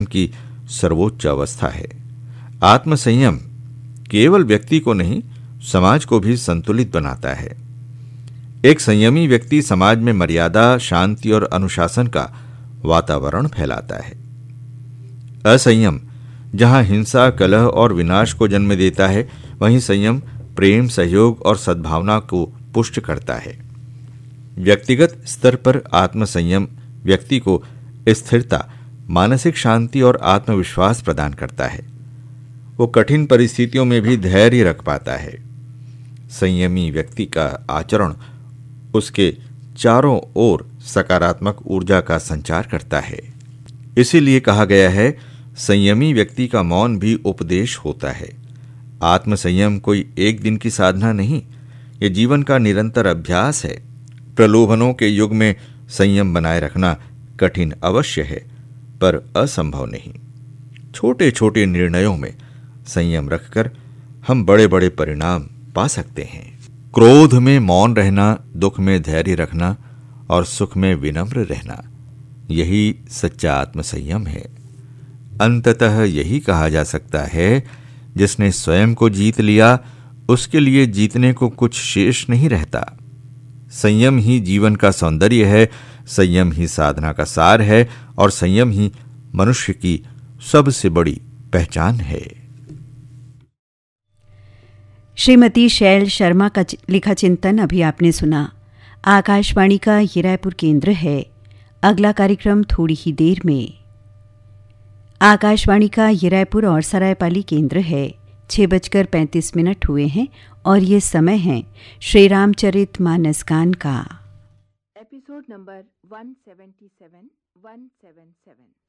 की सर्वोच्च अवस्था है। आत्मसंयम केवल व्यक्ति को नहीं, समाज को भी संतुलित बनाता है। एक संयमी व्यक्ति समाज में मर्यादा, शांति और अनुशासन का वातावरण फैलाता है। असंयम जहां हिंसा, कलह और विनाश को जन्म देता है, वहीं संयम प्रेम, सहयोग और सद्भावना को पुष्ट करता है। व्यक्तिगत स्तर पर आत्मसंयम व्यक्ति को स्थिरता, मानसिक शांति और आत्मविश्वास प्रदान करता है। वो कठिन परिस्थितियों में भी धैर्य रख पाता है। संयमी व्यक्ति का आचरण उसके चारों ओर सकारात्मक ऊर्जा का संचार करता है। इसीलिए कहा गया है, संयमी व्यक्ति का मौन भी उपदेश होता है। आत्मसंयम कोई एक दिन की साधना नहीं, ये जीवन का निरंतर अभ्यास है। प्रलोभनों के युग में संयम बनाए रखना कठिन अवश्य है, पर असंभव नहीं। छोटे छोटे निर्णयों में संयम रखकर हम बड़े बड़े परिणाम पा सकते हैं। क्रोध में मौन रहना, दुख में धैर्य रखना और सुख में विनम्र रहना, यही सच्चा आत्मसंयम है। अंततः यही कहा जा सकता है, जिसने स्वयं को जीत लिया, उसके लिए जीतने को कुछ शेष नहीं रहता। संयम ही जीवन का सौंदर्य है, संयम ही साधना का सार है और संयम ही मनुष्य की सबसे बड़ी पहचान है। श्रीमती शैल शर्मा का लिखा चिंतन अभी आपने सुना। आकाशवाणी का ये रायपुर केंद्र है। अगला कार्यक्रम थोड़ी ही देर में। आकाशवाणी का ये रायपुर और सरायपाली केंद्र है। 6:35 हुए हैं और ये समय है श्री रामचरित मानस गान का। Episode number 177।